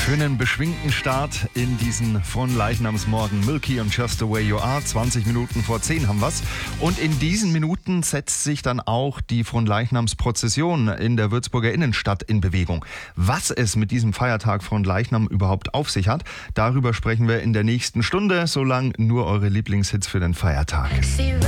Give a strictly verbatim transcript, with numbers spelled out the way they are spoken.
Für einen beschwingten Start in diesen Fronleichnamsmorgen. Milky und Just the Way You Are. zwanzig Minuten vor zehn haben wir's. Und in diesen Minuten setzt sich dann auch die Fronleichnamsprozession in der Würzburger Innenstadt in Bewegung. Was es mit diesem Feiertag Fronleichnam überhaupt auf sich hat, darüber sprechen wir in der nächsten Stunde. Solange nur eure Lieblingshits für den Feiertag.